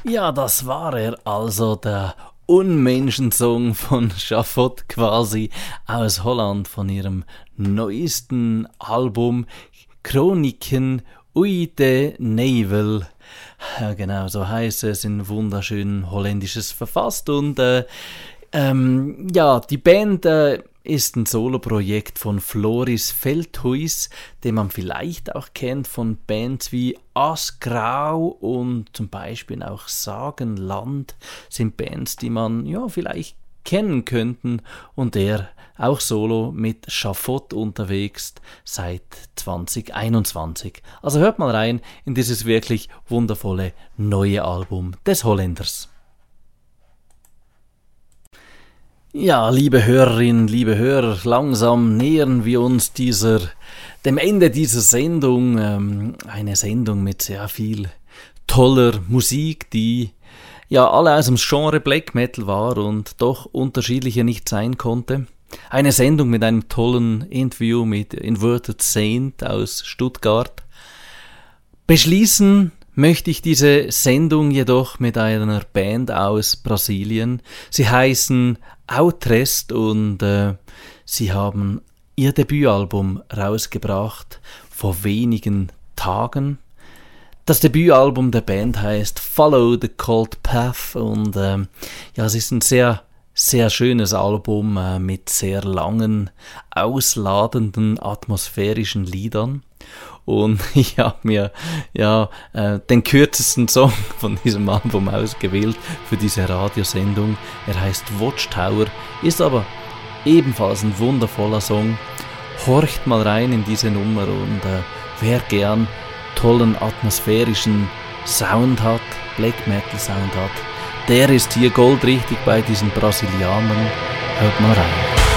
Ja, das war er, also der Unmenschensong von Schafott quasi aus Holland von ihrem neuesten Album Chroniken uit de Nevel. Ja, genau, so heißt es, in wunderschön Holländisches verfasst. Und ja, die Band ist ein Soloprojekt von Floris Veldhuis, den man vielleicht auch kennt von Bands wie Asgrau und zum Beispiel auch Sagenland, sind Bands, die man ja vielleicht kennen könnten, und er auch solo mit Schafott unterwegs seit 2021. Also hört mal rein in dieses wirklich wundervolle neue Album des Holländers. Ja, liebe Hörerinnen, liebe Hörer, langsam nähern wir uns dem Ende dieser Sendung. Eine Sendung mit sehr viel toller Musik, die ja alle aus dem Genre Black Metal war und doch unterschiedlicher nicht sein konnte. Eine Sendung mit einem tollen Interview mit Inverted Saint aus Stuttgart. Beschließen möchte ich diese Sendung jedoch mit einer Band aus Brasilien. Sie heißen Outrest und sie haben ihr Debütalbum rausgebracht vor wenigen Tagen. Das Debütalbum der Band heißt Follow the Cold Path und ja, es ist ein sehr, sehr schönes Album mit sehr langen, ausladenden, atmosphärischen Liedern. Und ich habe mir den kürzesten Song von diesem Album ausgewählt für diese Radiosendung. Er heißt Watchtower, ist aber ebenfalls ein wundervoller Song. Horcht mal rein in diese Nummer und wer gern tollen atmosphärischen Sound hat, Black Metal Sound hat, der ist hier goldrichtig bei diesen Brasilianern. Hört mal rein.